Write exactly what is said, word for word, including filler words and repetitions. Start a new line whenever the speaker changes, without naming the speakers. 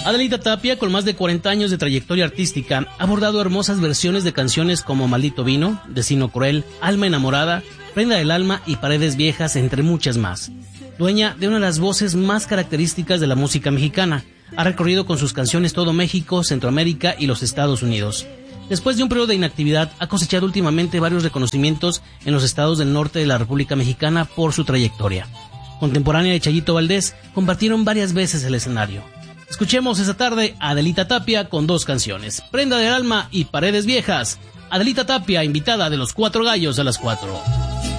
Adelita Tapia, con más de cuarenta años de trayectoria artística, ha abordado hermosas versiones de canciones como Maldito Vino, Destino Cruel, Alma Enamorada, Prenda del Alma y Paredes Viejas, entre muchas más. Dueña de una de las voces más características de la música mexicana, ha recorrido con sus canciones todo México, Centroamérica y los Estados Unidos. Después de un periodo de inactividad, ha cosechado últimamente varios reconocimientos en los estados del norte de la República Mexicana por su trayectoria. Contemporánea de Chayito Valdés, compartieron varias veces el escenario. Escuchemos esta tarde a Adelita Tapia con dos canciones, Prenda del Alma y Paredes Viejas. Adelita Tapia, invitada de Los Cuatro Gallos a las cuatro.